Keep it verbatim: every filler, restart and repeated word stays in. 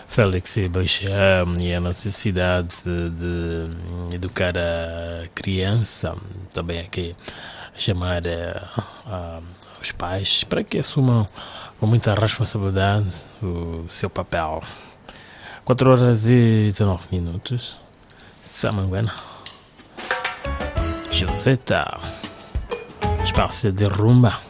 Félix Baixam e a necessidade de educar a criança, também aqui chamar a, os pais para que assumam com muita responsabilidade o seu papel. quatro horas e dezenove minutos. Samanguana. Joseta. Espaço de rumba.